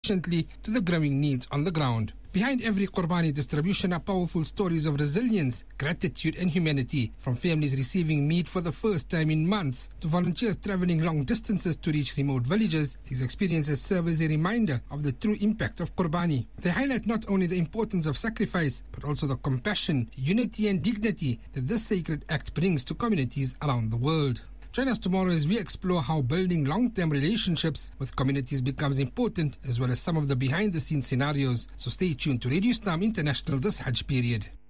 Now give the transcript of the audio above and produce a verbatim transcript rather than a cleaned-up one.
efficiently to the growing needs on the ground. Behind every Qurbani distribution are powerful stories of resilience, gratitude and humanity, from families receiving meat for the first time in months to volunteers traveling long distances to reach remote villages. These experiences serve as a reminder of the true impact of Qurbani. They highlight not only the importance of sacrifice, but also the compassion, unity and dignity that this sacred act brings to communities around the world. Join us tomorrow as we explore how building long-term relationships with communities becomes important, as well as some of the behind-the-scenes scenarios. So stay tuned to Radio Islam International this Hajj period.